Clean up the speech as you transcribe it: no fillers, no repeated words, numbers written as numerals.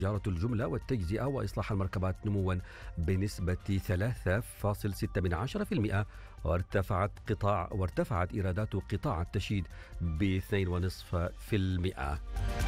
تجارة الجملة والتجزئة وإصلاح المركبات نموا بنسبة 3.6%، وارتفعت إيرادات قطاع التشييد ب 2.5%.